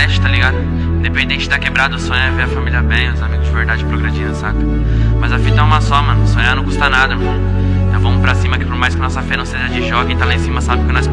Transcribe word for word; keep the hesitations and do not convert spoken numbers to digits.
tá ligado? Independente da quebrada, o sonho é ver a família bem, os amigos de verdade progredindo, saca? Mas a fita é uma só, mano, sonhar não custa nada, mano. Então vamos pra cima que por mais que nossa fé não seja de jogo, quem tá lá em cima sabe que nós